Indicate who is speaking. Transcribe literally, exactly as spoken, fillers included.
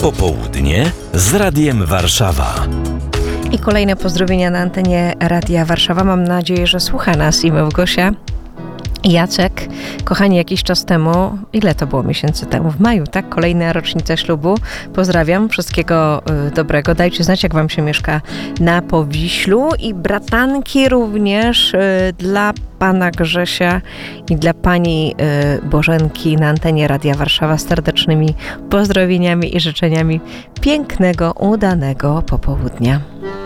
Speaker 1: Popołudnie z Radiem Warszawa.
Speaker 2: I kolejne pozdrowienia na antenie Radia Warszawa. Mam nadzieję, że słucha nas i Małgosia, i Jacek. Kochani, jakiś czas temu, ile to było miesięcy temu? W maju, tak? Kolejna rocznica ślubu. Pozdrawiam, wszystkiego y, dobrego. Dajcie znać, jak wam się mieszka na Powiślu. I bratanki również y, dla pana Grzesia i dla pani y, Bożenki na antenie Radia Warszawa z serdecznymi pozdrowieniami i życzeniami pięknego, udanego popołudnia.